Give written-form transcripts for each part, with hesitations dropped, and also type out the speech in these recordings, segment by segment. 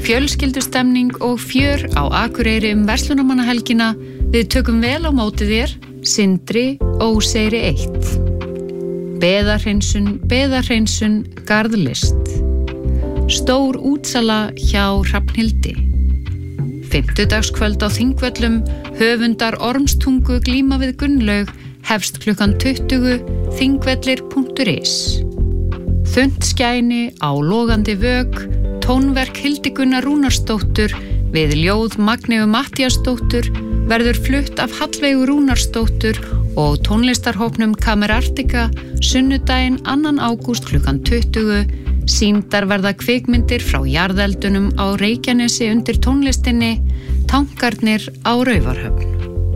fjölskyldustemning og fjör á Akureyri verslunarmannahelgina. Við tökum vel á móti þér, Sindri Óseyri 1. Beðarhreinsun, garðlist. Stór útsala hjá Hrafnhildi. Fimmtudagskvöld á Þingvöllum, höfundar Ormstungu glíma við Gunnlaug, hefst klukkan 20, þingvellir.is. Þunnt skæni á logandi vök, tónverk Hildigunnar Rúnarsdóttur við ljóð Magneu Matthíasdóttur verður flutt af Hallveigu Rúnarsdóttur og tónlistarhópnum Kamerartika sunnudaginn 2. ágúst klukkan 20. Sýndar verða kvikmyndir frá jarðeldunum á Reykjanesi undir tónlistinni Tankarnir á Raufarhöfn.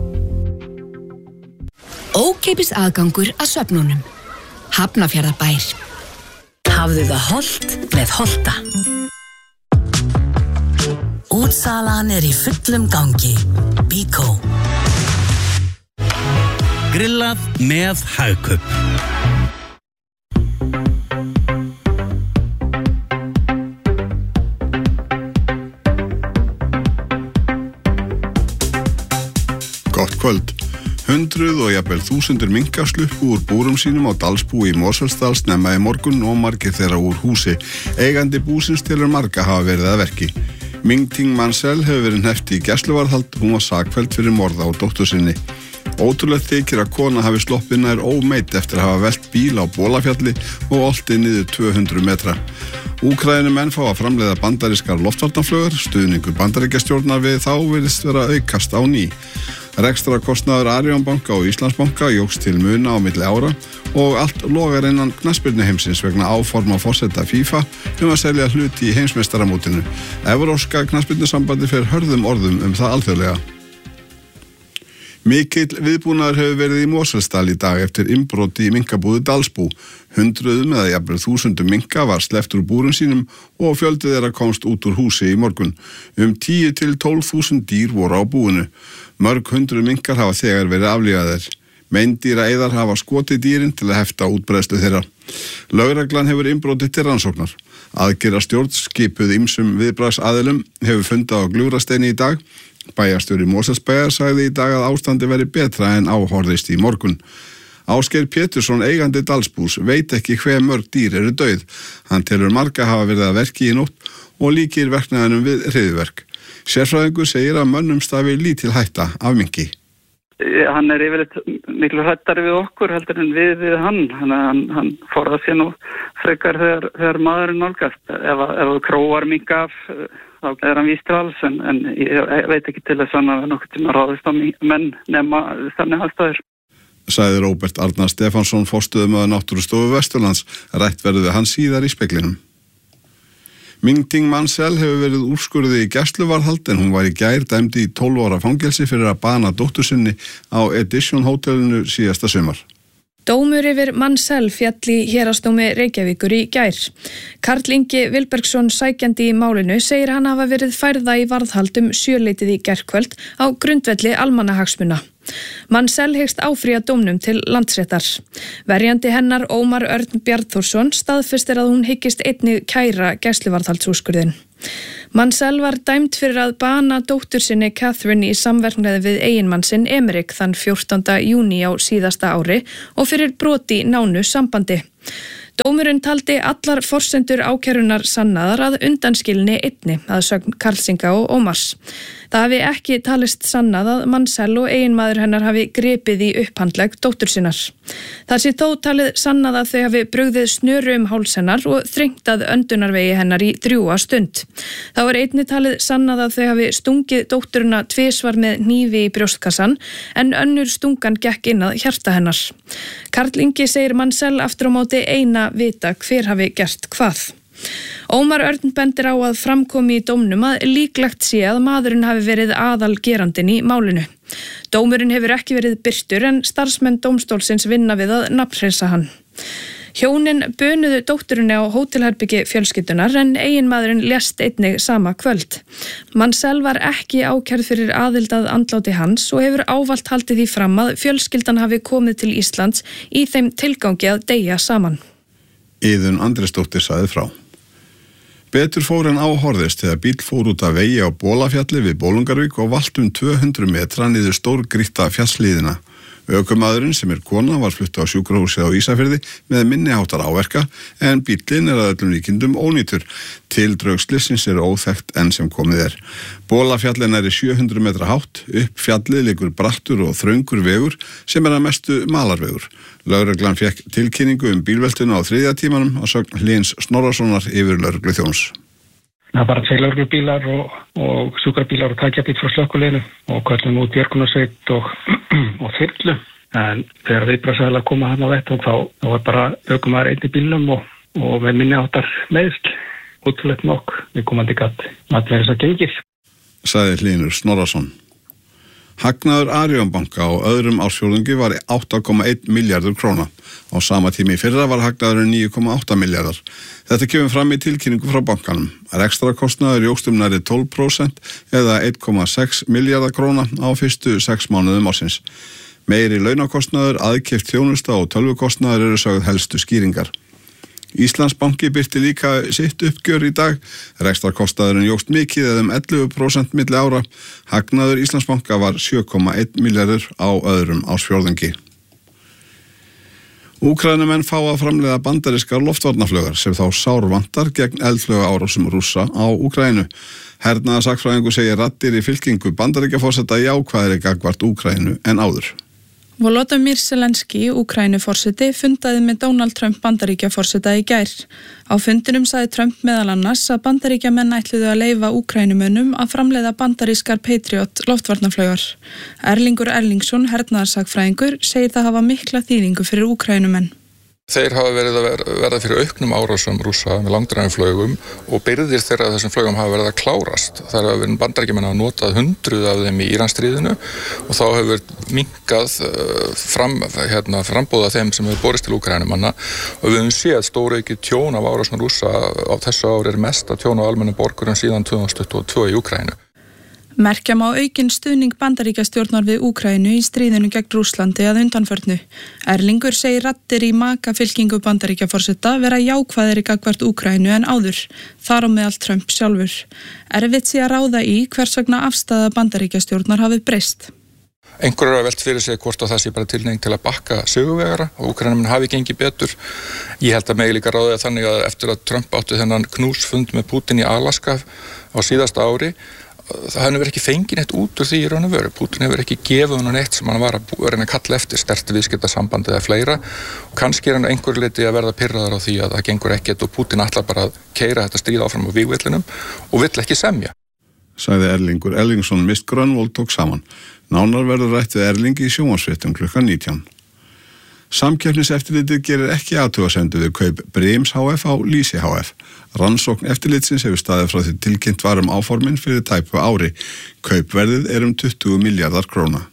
Ókeypis aðgangur að svefnunum. Hafnarfjarðarbær. Hafðu það hollt með Holta. Útsalan í fullum gangi. Bíkó. Grillað með Hagkaup. Gott kvöld. 100 og jafnvel þúsundir minka sluppu úr búrum sínum á Dalsbúi í Mosfellsdal snemma í morgun og margir þeirra úr húsi. Eigandi búsins telur marga hafa verið að verki. Ming Ting Mansell hefur verið hneppt í gæsluvarðhald, hún var sakfelld fyrir morð á dóttur sinni. Ótrúlegt þykir að kona hafi sloppið nær ómeidd eftir að hafa velt bíl á Bolafjalli og oltið niður 200 metra. Úkraínumenn fá að framleiða bandarískar loftvarnarflögur, stuðningur Bandaríkjastjórnar við þá virðist vera aukast á ný. Rekstrarkostnaður Arion banka og Íslandsbanka jókst til muna á milli ára og allt logar innan knattspyrnuheimsins vegna áforma forseta FIFA að selja hluti í heimsmeistaramótinu. Evrópska knattspyrnusambandi fer hörðum orðum það alþjóðlega. Mikill viðbúnaður hefur verið í Mosfellsdal í dag eftir innbrot í minkabúðu Dalsbú. Hundruðum eða jafnvel þúsundum minka var sleppt úr búrum sínum og fjöldi þeirra komst út úr húsi í morgun. 10 til 12.000 dýr voru á búinu. Mörg hundruð minkar hafa þegar verið aflífaðir. Meindýraeyðar hafa skotið dýrin til að hefta útbreiðslu þeirra. Lögreglan hefur innbrotið til rannsóknar. Aðgerðarstjórn skipuð ýmsum viðbragðsaðilum hefur fundað á Gljúfrasteini í dag. Bæjarstjóri Mosfellsbæjar sagði í dag að ástandi veri betra en áhorfðist í morgun. Ásgeir Pétursson, eigandi Dalsbús, veit ekki hve mörg dýr eru dauð. Hann telur marga hafa verið að verki í nótt og líkir verknaðinum við hryðjuverk. Sérfræðingur segir að mönnum stafi lítil hætta af minki. Hann yfirleitt miklu hrættari við okkur heldur en við hann. Hann forðar sér nú frekar þegar maðurinn nálgast. Ef þú króar minka af, þá hann víst til alls, en ég veit ekki til þess að nokkuð tíma ráðist á menn nema þannig aðstæður. Sagði Róbert Arnar Stefánsson, forstöðumaður Náttúrustofu Vesturlands. Rætt verður við hann síðar í speglinum. Ming Ting Mansell hefur verið úrskurðið í gæsluvarðhald en hún var í gær dæmd í 12 ára fangelsi fyrir að bana dóttur sinni á Edition hótelinu síðasta sumar. Dómur yfir Mansell féll í héraðsdómi Reykjavíkur í gær. Karl Ingi Vilbergsson, sækjandi í málinu, segir hann hafa verið færða í varðhald 7-leytið í gærkvöld á grundvelli almannahagsmuna. Mansell hyggst áfrýja dómnum til Landsréttar. Verjandi hennar Ómar Örn Bjarnþórsson staðfestir að hún hyggist einnig kæra gæsluvarðhaldsúrskurðinn. Mansell var dæmd fyrir að bana dóttur sinni Catherine í samverknaði við eiginmann sinn Emerick þann 14. júní á síðasta ári og fyrir brot í nánu sambandi. Dómurinn taldi allar forsendur ákærunar sannaðar að undanskilinni einni að sögn Karlsinga og Ómars. Það hafi ekki talist sannað að Mansell og eiginmaður hennar hafi gripið í upphandlegg dóttur sinnar. Það sé þó talið sannað að þau hafi brugðið snöru háls hennar og þrengt að öndunarvegi hennar í drjúga stund. Þá er einnig talið sannað að þau hafi stungið dótturina 2 svar með hnífi í brjóstkassan en önnur stungan gekk inn að hjarta hennar. Karl Ingi segir Mansell aftur á móti eina vita hver hafi gert hvað. Ómar Örn bendir á að framkomi í dómnum að líklegt sé að maðurinn hafi verið aðalgerandinn í málinu. Dómurinn hefur ekki verið birtur en starfsmenn dómstólsins vinna við að nafnhreinsa hann. Hjónin bönuðu dótturinni á hótelherbyggi fjölskyldunar en eiginmaðurinn lést einnig sama kvöld. Mansell var ekki ákærð fyrir aðild að andláti hans og hefur ávallt haldið því fram að fjölskyldan hafi komið til Íslands í þeim tilgangi að deyja saman. Iðunn Andrésdóttir sagði frá. Betur fór en áhorðist þegar bíll fór út af vegi á Bolafjalli við Bolungarvík og valt 200 metra niður stórgrýtta fjallshlíðina. Ökumaðurinn sem kona var flutt á sjúkrahúsið á Ísafirði með minniháttar áverka en bíllinn að öllum líkindum ónýtur. Tildrög slyssins óþekkt enn sem komið Bolafjallin er 700 metra hátt, upp fjallið liggur brattur og þröngur vegur sem að mestu malarvegur. Lögreglan fékk tilkynningu bílveltuna á 3. tímanum að sögn Hlyns Snorrasonar yfir lögreglustjórans. Það bara 2 lögreglubílar og sjúkrabílar og tækjabíll frá slökkviliðinu og köllum út björgunarsveit og þyrlu. En þegar viðbragðsaðilar koma þarna á vettvang þá var bara ökumaður einn í bílnum og með minniháttar meiðsl. Útrúlegt nokk, við komandi gat að vera þess að gengið. Sagði Hlynur Snorrason. Hagnaður Arion banka á öðrum ársfjórðungi var 8,1 milljarður króna. Á sama tími í fyrra var hagnaðurinn 9,8 milljarðar. Þetta kemur fram í tilkynningu frá bankanum. Rekstrakostnaður jókst nærri 12% eða 1,6 milljarðar króna á fyrstu 6 mánuðum ársins. Meiri launakostnaður, aðkeypt þjónusta og tölvukostnaður eru sögð helstu skýringar. Íslandsbanki birti líka sitt uppgjör í dag. Rekstrakostnaðurinn jókst mikið eða 11% milli ára. Hagnaður Íslandsbanka var 7,1 milljarður á öðrum ársfjórðungi. Úkraínumenn fá að framleiða bandarískar loftvarnarflaugar sem þá sárvantar gegn eldflaugaárásum Rússa á Úkraínu. Hernaðarsakfræðingur segir raddir í fylkingu Bandaríkjaforseta jákvæðari gagnvart Úkraínu en áður. Volodymyr Zelensky, Úkraínuforseti, fundaði með Donald Trump Bandaríkjaforseta í gær. Á fundinum sagði Trump meðal annars að Bandaríkjamenn ætluðu að leyfa Úkrænumönnum að framleiða bandarískar Patriot loftvarnarflaugar. Erlingur Erlingsson, hernaðarsakfræðingur, segir það hafa mikla þýðingu fyrir Úkrænumenn. Þeir hafa verið fyrir auknum árásum Rússa með langdrægum og byrðir þeirra þessum flaugum hafa verið að klárast. Það hafa verið Bandaríkjamenn að notað 100 af þeim í Íransstríðinu og þá hefur minnkað frambóða þeim sem hefur borist til Úkraínumanna og við höfum séð stóraukið tjón af árásum Rússa á þessu ári mesta tjón á almennum borgurum síðan 2022 í Úkraínu. Merkja má aukinn stuðning Bandaríkjastjórnar við Úkraínu í stríðinu gegn Rússlandi að undanförnu. Erlingur segir raddir í maka fylkingu Bandaríkjaforseta vera jákvæðari gagnvart Úkraínu en áður, þar á meðal Trump sjálfur. Erfitt sé að ráða í hvers vegna afstaða Bandaríkjastjórnar hafi breyst. Einhverjar hafa velt fyrir sig hvort að það sé bara tilhneiging til að bakka sigurvegara og Úkraínumenn hafi gengið betur. Ég held að megi líka ráða þannig að eftir að Trump átti þennan knúsfund með Putin í Alaska á síðasta ári, það hefur ekki fengið neitt út úr því í raun og veru. Putin hefur ekki gefið hann neitt sem hann var að reyna að kalla eftir, sterkt viðskiptasambandi eða fleira og kannski hann einhver leiti að verða pirraður á því að það gengur ekkert og Putin ætlar bara að keyra þetta stríð áfram á vígvellinum og vill ekki semja. Sagði Erlingur Erlingsson, Mist Grönvold tók saman. Nánar verður rætt við Erlingi í sjónvarpsfréttum klukkan 19. Samkeppniseftirlitið gerir ekki athugasemdir við kaup Brims HF á Lýsi HF. Rannsókn eftirlitsins hefur staðið frá því tilkynnt var áformin fyrir tæpu ári. Kaupverðið er 20 milljarðar króna.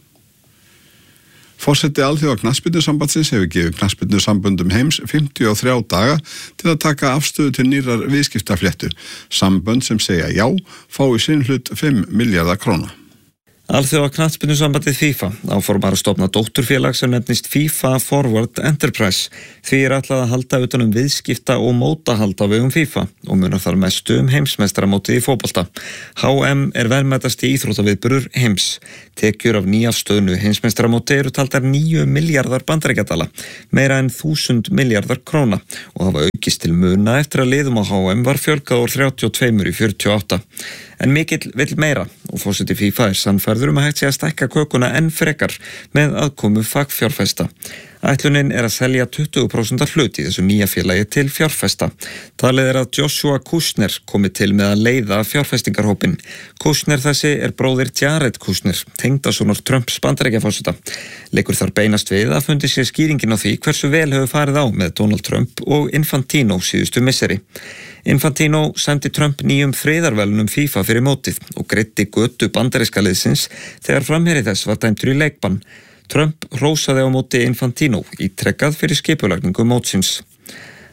Forseti Alþjóða knattspyrnusambandsins hefur gefið knattspyrnusamböndum heims 53 daga til að taka afstöðu til nýrrar viðskiptafléttu. Sambönd sem segja já fái sinn hlut 5 milljarðar króna. Alþjóða knattspyrnusambandið FIFA áformar að stofna dótturfélag sem nefnist FIFA Forward Enterprise. Því ætlað að halda utan viðskipta og mótahald á vegum FIFA og munar þar mestu heimsmeistaramótið í fótbolta. HM er verðmætasti íþróttaviðburður heims. Tekjur af nýafstöðnu heimsmeistaramóti eru taldar 9 milljarðar bandaríkjadala, meira en 1000 milljarðar króna og hafa aukist til muna eftir að liðum á HM var fjölgað úr 32 í 48. En mikill vill meira og forseti FIFA er sannfærður að hægt sé að stækka kökuna enn frekar með aðkomu fagfjárfesta. Ætlunin er að selja 20% hlut í þessu nýja félagi til fjárfesta. Talið er að Joshua Kushner komi til með að leiða fjárfestingarhópinn. Kushner þessi er bróðir Jared Kushner, tengdasonur Trumps Bandaríkjaforseta. Leikur þar beinast við að fundi sér skýringin á því hversu vel hefur farið á með Donald Trump og Infantino síðustu misseri. Infantino sendi Trump nýjum friðarvelunum FIFA fyrir mótið og greiddi götu bandaríska liðsins þegar framherji þess var dæmdur í leikbann. Trump hrósaði á móti Infantino ítrekkað fyrir skipulagningu mótsins.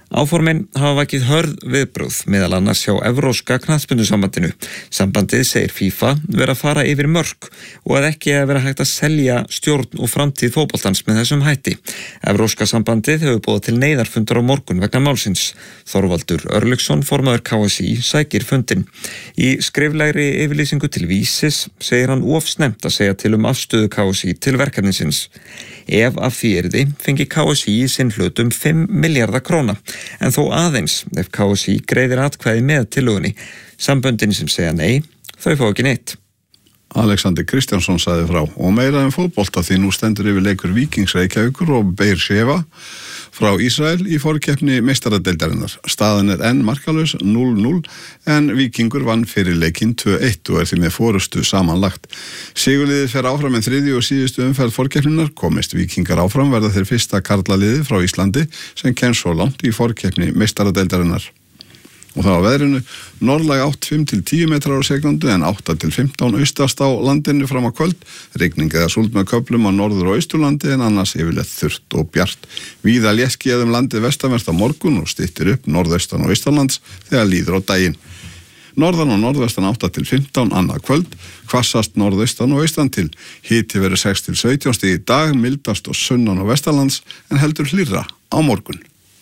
Áformin hafa vakið hörð viðbrögð meðal annars hjá Evrópska knattspyrnusambandinu. Sambandið segir FIFA vera að fara yfir mörk og að ekki að vera hægt að selja stjórn og framtíð fótboltans með þessum hætti. Evrópska sambandið hefur boðað til neyðarfundar á morgun vegna málsins. Þorvaldur Örlygsson, formaður KSÍ, sækir fundinn. Í skriflegri yfirlýsingu til Vísis segir hann of snemmt að segja til afstöðu KSÍ til verkefnisins. Ef af því yrði fengi KSÍ í sinn hlut 5 milljarða króna, en þó aðeins ef KSÍ greiðir atkvæði með tillögunni. Samböndin sem segja nei, þau fá ekki neitt. Alexander Kristjánsson sagði frá og meira fótbolta því nú stendur yfir leikur Víkings Reykjavíkur og Beir Sheva frá Ísrael í forkeppni meistaradeildarinnar. Staðan enn markalaus 0-0 en Víkingur vann fyrir leikinn 2-1 og því með forustu samanlagt. Sigurliðið fer áfram en þriðju og síðustu umferð forkeppninar. Komist Víkingar áfram verða þeir fyrsta karlaliðið frá Íslandi sem kemst svo langt í forkeppni meistaradeildarinnar. Og það á veðrinu, norðlæg átt 5-10 metrar á sekundu en 8-15 austast á landinu fram á kvöld. Rigning eða súld með köflum á norður- og austurlandi en annars yfirleitt þurrt og bjart. Víða léttskýjað landið vestanvert á morgun og styttir upp norðaustan og austanlands þegar líður á daginn. Norðan og norðvestan 8-15 annað kvöld, hvassast norðaustan og austan til. Hiti verður 6-17 stig í dag, mildast og sunnan og vestanlands en heldur hlýrra á morgun.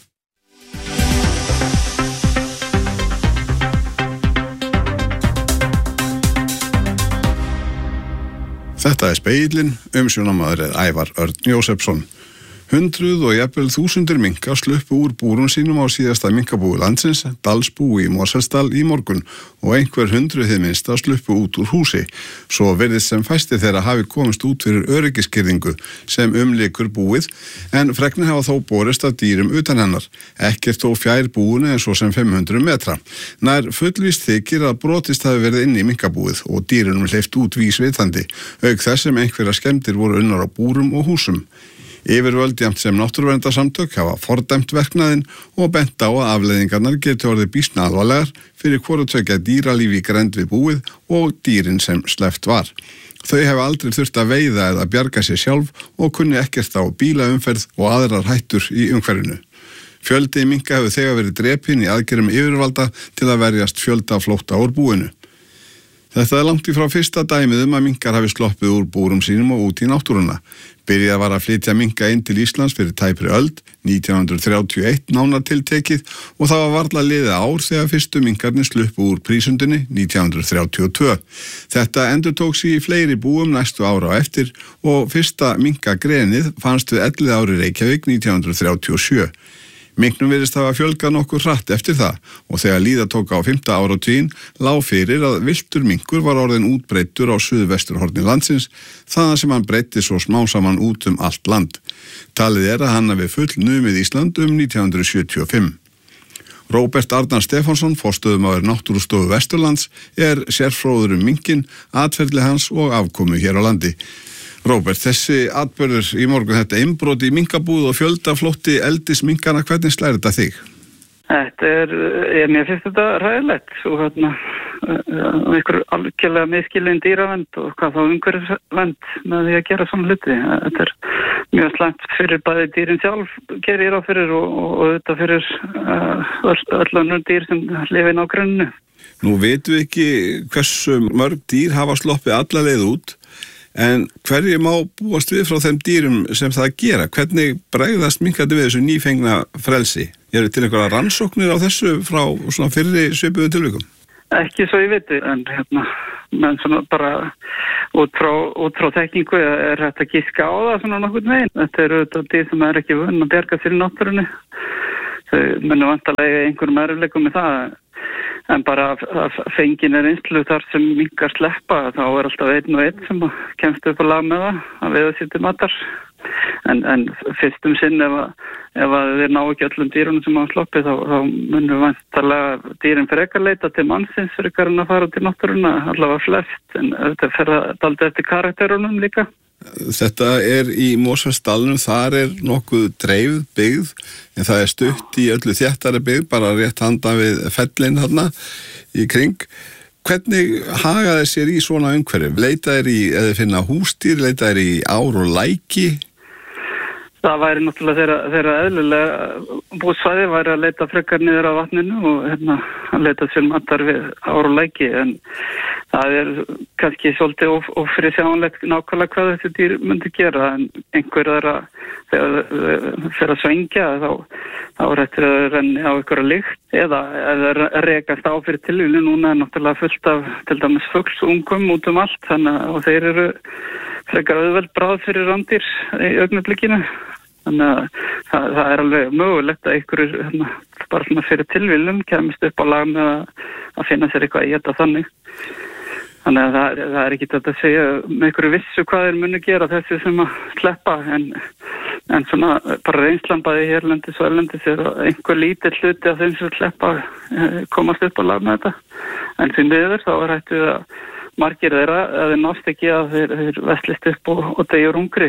Þetta Spegillinn, umsjónarmaður Ævar Örn Jósefsson. 100 og jafnvel þúsundir minka sluppu úr búrum sínum á síðasta minkabúi landsins, Dalsbúi í Mosfellsdal í morgun og einhver 100 hið minnsta sluppu út úr húsi. Svo virðist sem fæstir þeirra hafi komist út fyrir öryggiskyrðingu sem umlykur búið en fregnir hafa þó borist af dýrum utan hennar. Ekkert þó fjær búinu en svo sem 500 metra. Nær fullvíst þykir að brotist hafi verið inn í minkabúið og dýrunum hleypt út vísvitandi, auk þess sem einhverja skemmdir voru unnar á búrum og húsum. Yfirvöld jafnt sem náttúruverndarsamtök hafa fordæmt verknaðinn og bent á að afleiðingarnar geti orðið býsna alvarlegar fyrir hvoru tveggja dýralíf í grennd við búið og dýrin sem sleppt var. Þau hafa aldrei þurft að veiða eða bjarga sér sjálf og kunni ekkert á bílaumferð og aðrar hættur í umhverfinu. Fjöldi minka hefur þegar verið drepinn í aðgerðum yfirvalda til að verjast fjöldaflótta úr búinu. Þetta langt í frá fyrsta dæmið að minkar hafi sloppið úr búrum sínum og út í náttúruna. Byrjað var að flytja minka inn til Íslands fyrir tæpri öld, 1931 nánar tiltekið og það var varla liðið ár þegar fyrstu minkarnir sluppu úr prísundinni 1932. Þetta endurtók sig í fleiri búum næstu ára á eftir og fyrsta minkagrenið fannst við Elliðaári Reykjavík 1937. Minknum virðist hafa fjölgað nokkur hratt eftir það og þegar líða tók á 5. áratuginn lá fyrir að villtur minkur var orðin útbreiddur á suðvesturhorni landsins þaðan sem hann breiddi svo smásaman út allt land. Talið að hann hafi fullnumið Ísland 1975. Róbert Arnar Stefánsson, forstöðumaður Náttúrustofu Vesturlands, sérfróður minkin, atferli hans og afkomu hér á landi. Róbert, þessi atburður í morgun, þetta innbrot í minkabúð og fjöldaflótti eldis minkana, hvernig slæri þetta þig? Þetta mér finnst þetta ræðilegt og einhver algjörlega miskilin dýravend og hvað þá umhverfisvend með því að gera svona hluti. Þetta mjög slæmt fyrir bæði dýrin sjálf, gerir á fyrir og þetta fyrir öll önnur dýr sem lifa í nágrenninu. Nú veitum við ekki hversu mörg dýr hafa sloppið alla leið út. En hverju má búast við frá þeim dýrum sem það gera? Hvernig bregðast minkandi við þessu nýfengna frelsi? Eru til einhverja rannsóknir á þessu frá svona fyrri svipuðum tilvikum? Ekki svo ég veit, en menn svona bara út frá þekkingu þetta giska á það svona nokkurn veginn. Þetta eru auðvitað dýr sem ekki vunn að bjarga sér í náttúrunni. Þau munu vantarlega einhverjum erfiðleikum með það. En bara að fengin reynslu þar sem minkar sleppa, þá alltaf einn og einn sem kemst upp á lag með það, að veiða sér til matar. En fyrstum sinn ef að þeir ná ekki öllum dýrunum sem hafa sloppið, þá munum vantarlega dýrin frekar leita til mannsins frekar en að fara til náttúruna, allavega flest, en þetta fer dálítið eftir karakterunum líka. Þetta í Mosfellsdalnum, þar nokkuð dreifð byggð, en það stutt í öllu þéttari byggð, bara rétt handan við fellin þarna í kring. Hvernig haga þeir sér í svona umhverfi? Leita þeir eða finna húsdýr, leita þeir í ár og læki? það væri náttúrulega þeirra eðlilega búsvæði væri að leita frekar niður á vatninu og að leita sér matar við ár og læki, en það kannski svolítið ófyrirsjáanlegt nákvæmlega hvað þessi dýr myndi gera, en einhver þeirra þegar fer að svengja þá hættir að renni á einhverja lykt eða rekast á fyrir tilvíli. Núna náttúrulega fullt af til dæmis fuglsungum út allt, þannig og þeir eru frekar auðveld bráð fyrir rándýr í augnablikinu. Þannig að það alveg mögulegt að einhverjur bara svona fyrir tilvílum kemist upp á lag með að finna sér eitthvað í þetta þannig. Þannig að það ekki þetta að segja með einhverju vissu hvað þeir muni gera þessi sem að sleppa, en svona bara reynslan bæði hérlendis og erlendis einhver lítill hluti af þeim sem sleppa komast upp á lag með þetta. En því miður þá hættu að margir þeirra að þeir nást ekki að þeir veslist upp og deyjur hungri.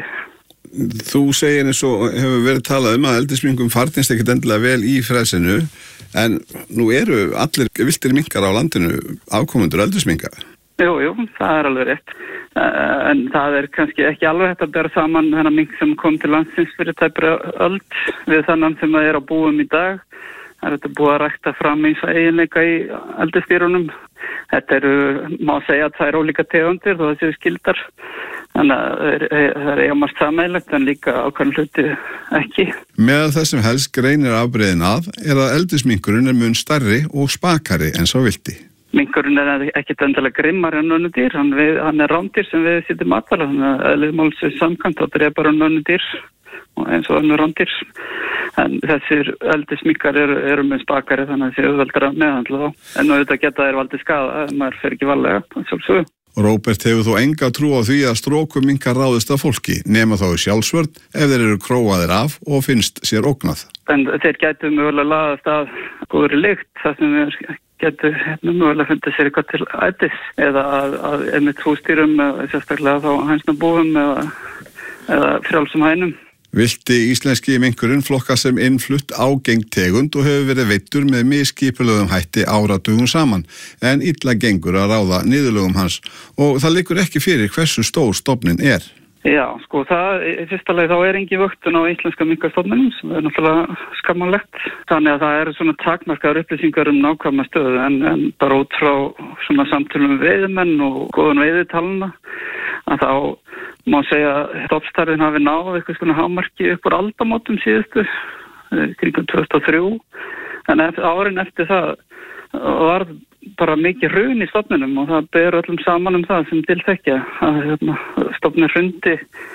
Þú segir eins og hefur verið talað að eldisminkun farnist ekkert endilega vel í frelsinu, en nú eru allir villtir minkar á landinu afkomendur eldisminka. Jú, það alveg rétt. En það kannski ekki alveg hægt að bera saman þennan mink sem kom til landsins fyrir tæpri öld við þannan sem það á búum í dag. Það þetta búið að rækta fram eins og eiginleika í eldisdýrunum. Þetta má segja að það ólíka tegundir þó það séu skildar. Þannig að það eiga margt sameiginlegt en líka ákveðin hluti ekki. Meðal þess sem helst greinir afbrigðin að eldisminkurinn mun stærri og spakari en sá vilti. Minkurinn ekkert endilega grimmar en önnur dýr. Hann rándýr sem við sittum matvæla, þannig að eðlismálsins samkvæmt þá drepar hann önnur dýr eins og önnur rándýr. En þessir eldisminkar eru með spakari, þannig að þessi auðveldara meðhandla þá. En auðvitað geta þeir valdið skaða ef maður fer ekki varlega, sjálfsögðu. Róbert hefur þó enga trú á því að strókuminkar ráðist af fólki, nema þá í sjálfsvörn ef þeir eru króaðir af og finnst sér ógnað. En þeir gætu mögulega laðast af góðri lykt, það sem þeir gætu mögulega fundið sér eitthvað til ætis eða að einmitt húsdýrum, sérstaklega þá hænsnabúum eða frjálsum hænum. Vilti íslenski minkurinn flokka sem innflutt ágeng tegund og hefur verið veiddur með misskipulögum hætti áratugum saman, en illa gengur að ráða niðurlögum hans og það liggur ekki fyrir hversu stór stofninn er. Já, sko, í fyrsta lagi þá engin vöktun á íslenska minkastofninum sem náttúrulega skammarlegt. Þannig að það eru svona takmarkaðar upplýsingar nákvæma stöðu en bara út frá svona samtölum við veiðimenn og góðan veiðitalana að þá má segja að stofnstærðin hafi náð eitthvað svona hámarki upp úr aldamótum síðustu, kringum 2003, en árin eftir það var bara mikið hrun í stofninum og það ber öllum saman það sem tilþekkja að stofnin hrundi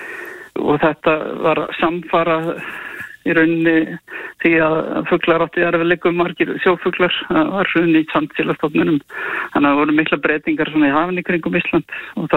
og þetta var samfara í rauninni því að fuglar átti erfiðleikum margir sjófuglar var hrun í sandsílastofninum. Þannig að það voru mikla breytingar svona í hafinu kringum Ísland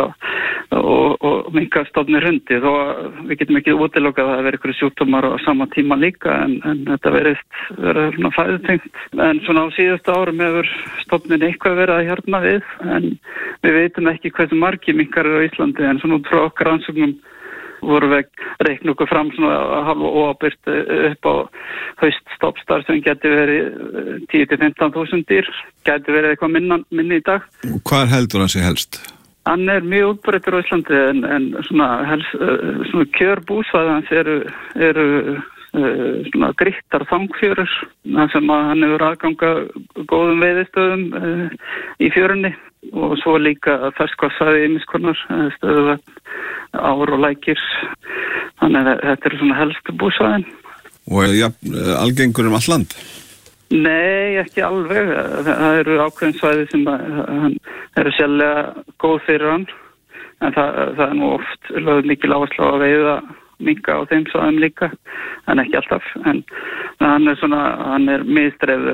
og minkastofnin hrundi þó við getum ekki útilokað að það veri ykkur sjúkdómar á sama tíma líka en þetta verið svona fæðutengt. En svona á síðustu árum hefur stofnin eitthvað verið að hjarna við en við veitum ekki hversu margir minkar eru á Íslandi en svona út frá okkar rannsóknum voru við reikna okkur fram svona halva óábyrgt upp á hauststofnstar sem geti verið 10-15.000 dýr, geti verið eitthvað minni í dag. Hvar heldur hann sig helst? Hann mjög útbreiddur á Íslandi en svona kjörbúsvæði hans eru svona grýttar þangfjörur þar sem hann hefur aðganga góðum veiðistöðum í fjörunni og svo líka ferskvatnsvæði ýmiskonar stöðuvatn, ár og lækir. Þannig að þetta eru svona helstu búsvæðin. Og algengur all land? Nei, ekki alveg. Það eru ákveðin svæði sem eru sérlega góð fyrir hann en það nú oft lögð mikil áherslu á að veiða minka á þeim svæðum líka en ekki alltaf. En hann er miðdreifður